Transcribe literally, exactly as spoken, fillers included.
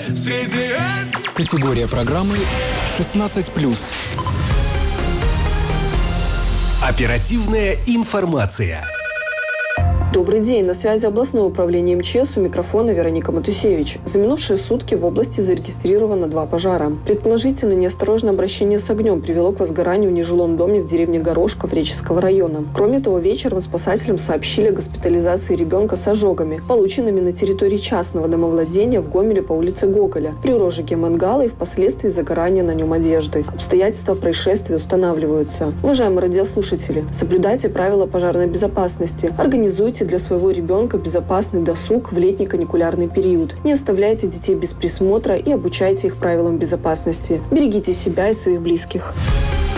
среди этих... Категория программы шестнадцать плюс. Оперативная информация. Добрый день. На связи областное управление эм че эс, у микрофона Вероника Матусевич. За минувшие сутки в области зарегистрировано два пожара. Предположительно, неосторожное обращение с огнем привело к возгоранию в нежилом доме в деревне Горошков Реческого района. Кроме того, вечером спасателям сообщили о госпитализации ребенка с ожогами, полученными на территории частного домовладения в Гомеле по улице Гоголя, при розжиге мангала и впоследствии загорания на нем одежды. Обстоятельства происшествия устанавливаются. Уважаемые радиослушатели, соблюдайте правила пожарной безопасности, организуйте для своего ребенка безопасный досуг в летний каникулярный период. Не оставляйте детей без присмотра и обучайте их правилам безопасности. Берегите себя и своих близких.